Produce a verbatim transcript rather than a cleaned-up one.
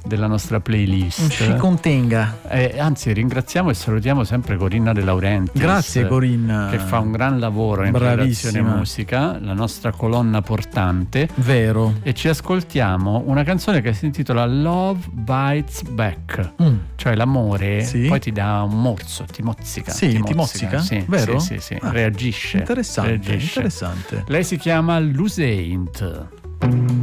della nostra playlist. Ci contenga. Eh, anzi, ringraziamo e salutiamo sempre Corinna De Laurentiis. Grazie Corinna. Che fa un gran lavoro in Bravissima. redazione musica, la nostra colonna portante. Vero. E ci ascoltiamo una canzone che si intitola Love Bites Back, Mm. cioè l'amore Sì. poi ti dà un morso, ti mozzica. Sì, ti mozzica? Sì, Vero? Sì, sì, sì. Ah, Reagisce. Interessante, reagisce. interessante. Lei si chiama Lusaint.